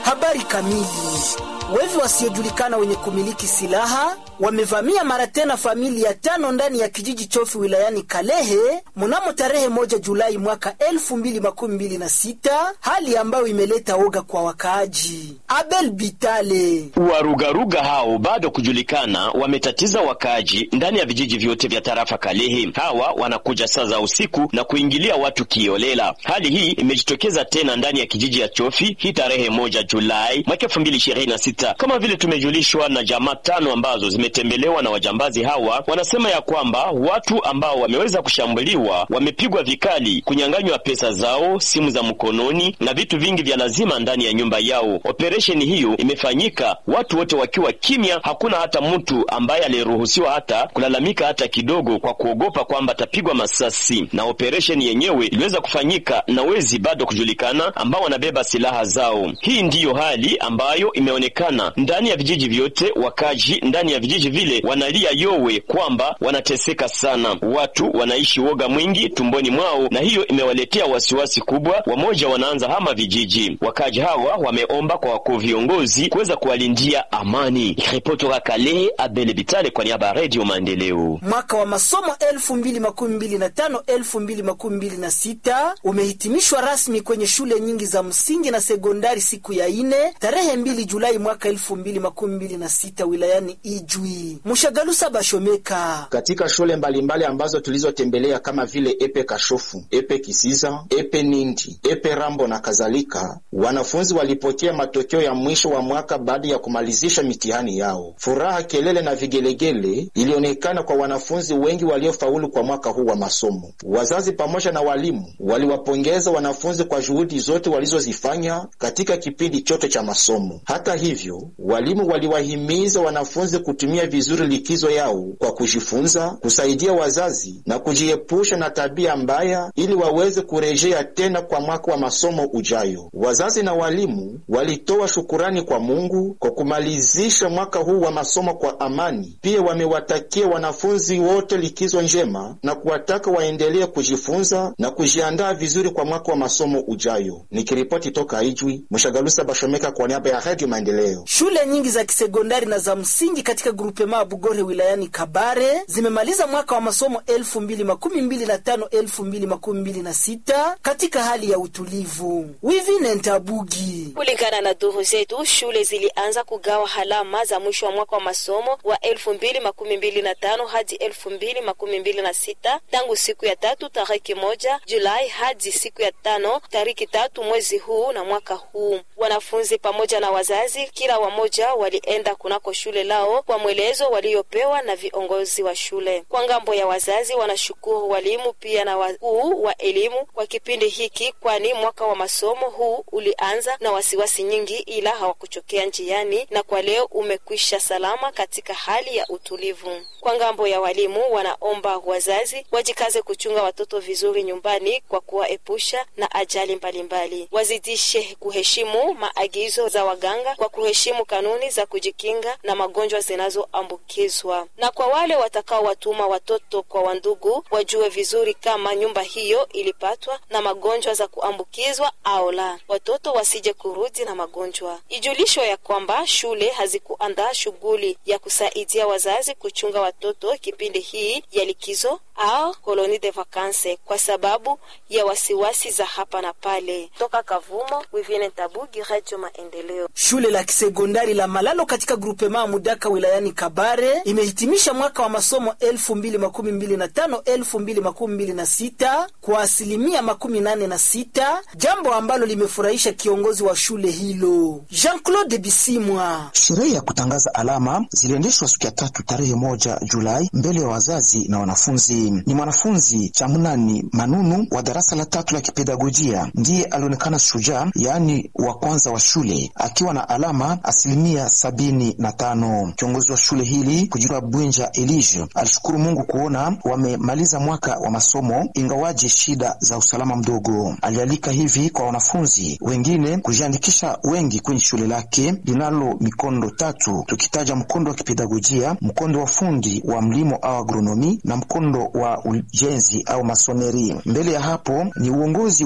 Habari kamili. Wevi wasiojulikana wenye kumiliki silaha wamevamia mara tena familia 5 ndani ya kijiji Chofi wilayani Kalehe mnamo tarehe 1 Julai mwaka 2026, hali ambayo imeleta oga kwa wakaaji. Abel Bitale. Warugaruga hao bado kujulikana wametatiza wakaaji ndani ya vijiji vyote vya tarafa Kalehe. Hawa wanakuja saa za usiku na kuingilia watu kiolela. Hali hii imejitokeza tena ndani ya kijiji ya Chofi hii tarehe 1 Julai mwaka 2026. Kama vile tumejulishwa na jamaa 5 ambazo zimetembelewa na wajambazi hawa, wanasema ya kwamba watu ambao wameweza kushambuliwa wamepigwa vikali, kunyang'anywa pesa zao, simu za mkononi na vitu vingi vya lazima ndani ya nyumba yao. Operesheni hiyo imefanyika watu wote wakiwa kimya, hakuna hata mtu ambaye aliruhusiwa hata kulalamika hata kidogo kwa kuogopa kwamba atapigwa masasi. Na operesheni yenyewe iliweza kufanyika na wezi bado kujulikana ambao wanabeba silaha zao. Hii ndiyo hali ambayo imeonekana ndani ya vijiji vyote. Wakaji ndani ya vijiji vile wanalia yowe kwamba wanateseka sana. Watu wanaishi woga mwingi tumboni mwao, na hiyo imewaletea wasiwasi kubwa. Wamoja wanaanza hama vijiji. Wakaji hawa wameomba kwa wakuu viongozi kuweza kuwalindia amani. Ripoti ya Kalehe, Abel Bitale kwa niaba ya Radio Maendeleo. Mwaka wa masomo 2025-2026 umehitimishwa rasmi kwenye shule nyingi za msingi na sekondari siku ya 4 tarehe 2 Julai mwaka 2026 wilayani Ijwi. Mushagalusa Bashomeka. Katika shule mbalimbali ambazo tulizotembelea kama vile Epe Kashofu, Epe Kisiza, Epe Nindi, Epe Rambo na kadhalika, wanafunzi walipokea matokeo ya mwisho wa mwaka baada ya kumalizisha mitihani yao. Furaha, kelele na vigelegele ilionekana kwa wanafunzi wengi waliofaulu kwa mwaka huu wa masomo. Wazazi pamoja na walimu waliwapongeza wanafunzi kwa juhudi zote walizozifanya katika kipindi chote cha masomo. Hata hivyo, walimu waliwahimiza wanafunzi kutumia vizuri likizo yao kwa kujifunza, kusaidia wazazi na kujiepusha na tabia mbaya ili waweze kurejea tena kwa mwaka wa masomo ujayo. Wazazi na walimu walitoa shukurani kwa Mungu kwa kumalizisha mwaka huu wa masomo kwa amani. Pia wamewatakia wanafunzi wote likizo njema na kuwataka waendelee kujifunza na kujiandaa vizuri kwa mwaka wa masomo ujayo. Nikiripoti toka Ijwi, Mushagalusa Bashomeka kwa niaba ya Radio Maendeleo. Shule nyingi za kisekondari na za msingi katika grupema Bugore wilayani Kabare zimemaliza mwaka wa masomo 2025-2026 katika hali ya utulivu. Wivine Ntabugi. Kulingana na duru zetu, shule zilianza kugawa halama za mwisho wa mwaka wa masomo wa 2025 hadi 2026 tangu siku ya 3 tarehe 1 Julai hadi siku ya 5 tarehe 3 mwezi huu na mwaka huu. Wanafunzi pamoja na wazazi kila wamoja walienda kunako shule lao kwa mwelezo waliopewa na viongozi wa shule. Kwa ngambo ya wazazi, wanashukuru walimu pia na wakuu wa elimu kwa kipindi hiki, kwani mwaka wa masomo huu ulianza na wasiwasi nyingi, ila hawakuchokea njiani na kwa leo umekwisha salama katika hali ya utulivu. Kwa ngambo ya walimu, wanaomba wazazi wajikaze kuchunga watoto vizuri nyumbani kwa kuwaepusha na ajali mbalimbali. Wazidishe kuheshimu maagizo za waganga kwa kuheshimu kanuni za kujikinga na magonjwa zinazoambukizwa. Na kwa wale watakao watuma watoto kwa wandugu, wajue vizuri kama nyumba hiyo ilipatwa na magonjwa za kuambukizwa au la, watoto wasije kurudi na magonjwa. Ijulisho ya kwamba shule hazikuandaa shughuli ya kusaidia wazazi kuchunga watoto kipindi hii ya likizo au koloni de vacances kwa sababu ya wasiwasi za hapa na pale. Toka Kavumo, Wivine Ntabugi, Radio Maendeleo. Shule la kisekondari la Malalo katika grupema Mudaka wilayani Kabare imehitimisha mwaka wa masomo 2025-2026 kwa 86%, jambo ambalo limefurahisha kiongozi wa shule hilo Jean-Claude Bisimwa. Sherehe ya kutangaza alama ziliendeshwa siku ya 3 tarehe 1 Julai mbele ya wazazi na wanafunzi. Ni mwanafunzi Chamunani Manunu wa darasa la 3 la kipedagojia ndiye alionekana shujaa, yaani wa kwanza wa shule, akiwa na alama 75%. Kiongozi wa shule hili Kujira Bwinja Elige alishukuru Mungu kuona wamemaliza mwaka wa masomo ingawaje shida za usalama mdogo. Alialika hivi kwa wanafunzi wengine kujiandikisha wengi kwenye shule lake linalo mikondo 3, tukitaja mkondo wa kipedagojia, mkondo wa fundi wa mlimo au agronomi na mkondo wa ujenzi au masoneri. Mbele ya hapo ni uongozi